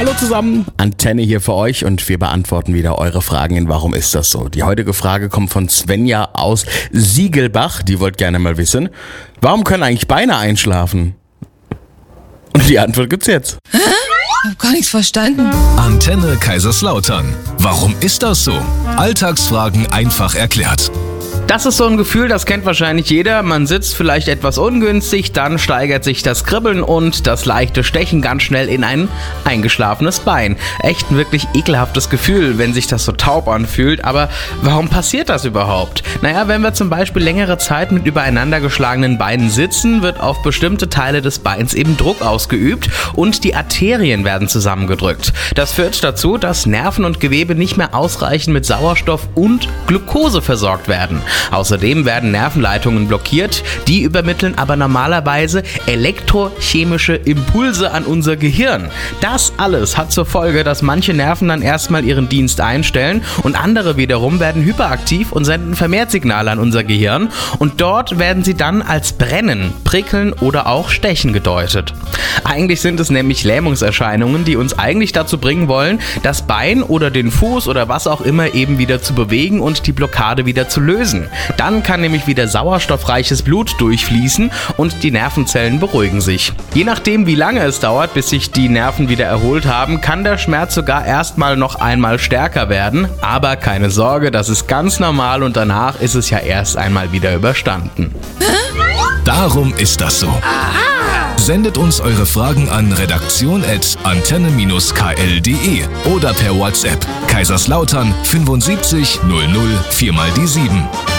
Hallo zusammen, Antenne hier für euch und wir beantworten wieder eure Fragen in Warum ist das so? Die heutige Frage kommt von Svenja aus Siegelbach, die wollte gerne mal wissen, warum können eigentlich Beine einschlafen? Und die Antwort gibt's jetzt. Hä? Ich hab gar nichts verstanden. Antenne Kaiserslautern. Warum ist das so? Alltagsfragen einfach erklärt. Das ist so ein Gefühl, das kennt wahrscheinlich jeder. Man sitzt vielleicht etwas ungünstig, dann steigert sich das Kribbeln und das leichte Stechen ganz schnell in ein eingeschlafenes Bein. Echt ein wirklich ekelhaftes Gefühl, wenn sich das so taub anfühlt. Aber warum passiert das überhaupt? Naja, wenn wir zum Beispiel längere Zeit mit übereinander geschlagenen Beinen sitzen, wird auf bestimmte Teile des Beins eben Druck ausgeübt und die Arterien werden zusammengedrückt. Das führt dazu, dass Nerven und Gewebe nicht mehr ausreichend mit Sauerstoff und Glucose versorgt werden. Außerdem werden Nervenleitungen blockiert, die übermitteln aber normalerweise elektrochemische Impulse an unser Gehirn. Das alles hat zur Folge, dass manche Nerven dann erstmal ihren Dienst einstellen und andere wiederum werden hyperaktiv und senden vermehrt Signale an unser Gehirn und dort werden sie dann als Brennen, Prickeln oder auch Stechen gedeutet. Eigentlich sind es nämlich Lähmungserscheinungen, die uns eigentlich dazu bringen wollen, das Bein oder den Fuß oder was auch immer eben wieder zu bewegen und die Blockade wieder zu lösen. Dann kann nämlich wieder sauerstoffreiches Blut durchfließen und die Nervenzellen beruhigen sich. Je nachdem, wie lange es dauert, bis sich die Nerven wieder erholt haben, kann der Schmerz sogar erstmal noch einmal stärker werden. Aber keine Sorge, das ist ganz normal und danach ist es ja erst einmal wieder überstanden. Darum ist das so. Sendet uns eure Fragen an redaktion@antenne-kl.de oder per WhatsApp Kaiserslautern 75 00 4 mal die 7.